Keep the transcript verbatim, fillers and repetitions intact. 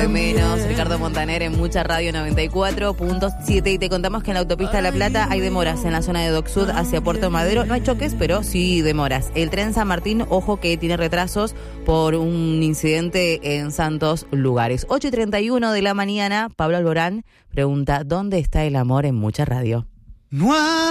de menos. Ricardo Montaner en Mucha Radio noventa y cuatro punto siete. Y te contamos que en la autopista de La Plata hay demoras en la zona de Dock Sud hacia Puerto Madero. No hay choques, pero sí demoras. El tren San Martín, ojo que tiene retrasos por un incidente en Santos Lugares. ocho y treinta y uno de la mañana, Pablo Alborán pregunta, ¿dónde está el amor en Mucha Radio? No